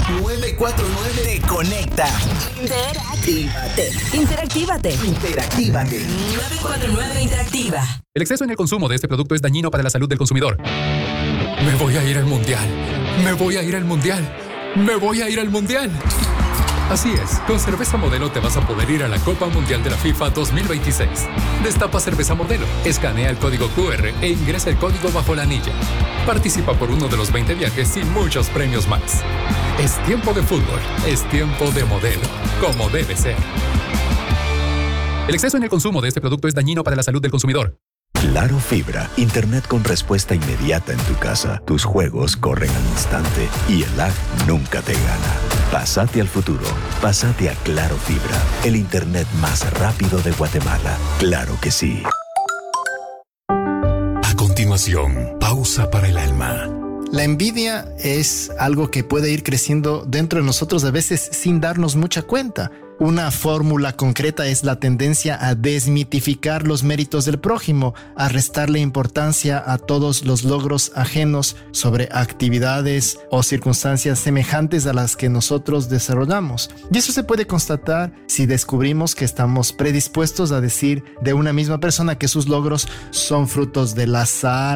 949 te conecta. Interactívate. 949 Interactiva. El exceso en el consumo de este producto es dañino para la salud del consumidor. Me voy a ir al mundial. Me voy a ir al mundial. Me voy a ir al mundial. Así es, con Cerveza Modelo te vas a poder ir a la Copa Mundial de la FIFA 2026. Destapa Cerveza Modelo, escanea el código QR e ingresa el código bajo la anilla. Participa por uno de los 20 viajes y muchos premios más. Es tiempo de fútbol, es tiempo de Modelo, como debe ser. El exceso en el consumo de este producto es dañino para la salud del consumidor. Claro Fibra, internet con respuesta inmediata en tu casa. Tus juegos corren al instante y el lag nunca te gana. Pásate al futuro. Pásate a Claro Fibra, el internet más rápido de Guatemala. Claro que sí. A continuación, pausa para el alma. La envidia es algo que puede ir creciendo dentro de nosotros a veces sin darnos mucha cuenta. Una fórmula concreta es la tendencia a desmitificar los méritos del prójimo, a restarle importancia a todos los logros ajenos sobre actividades o circunstancias semejantes a las que nosotros desarrollamos. Y eso se puede constatar si descubrimos que estamos predispuestos a decir de una misma persona que sus logros son frutos del azar,